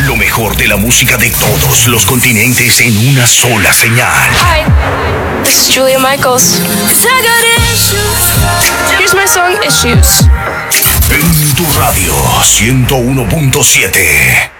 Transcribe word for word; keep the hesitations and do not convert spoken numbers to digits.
Lo mejor de la música de todos los continentes en una sola señal. Hi, this is Julia Michaels. Here's my song, Issues. En tu radio ciento uno punto siete.